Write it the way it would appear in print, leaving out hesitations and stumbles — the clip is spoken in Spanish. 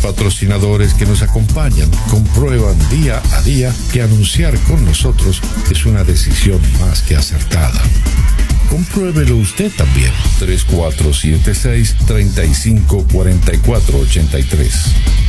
patrocinadores que nos acompañan comprueban día a día que anunciar con nosotros es una decisión más que acertada. Compruébelo usted también. 3476-354483.